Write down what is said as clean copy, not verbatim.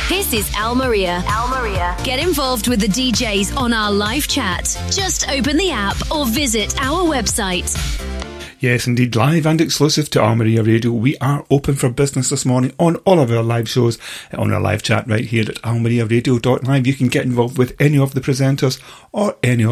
This is Al Maria. Al Maria. Get involved with the DJs on our live chat. Just open the app or visit our website. Yes, indeed, live and exclusive to Al Maria Radio. We are open for business this morning on all of our live shows, on our live chat right here at almariaradio.live. You can get involved with any of the presenters or any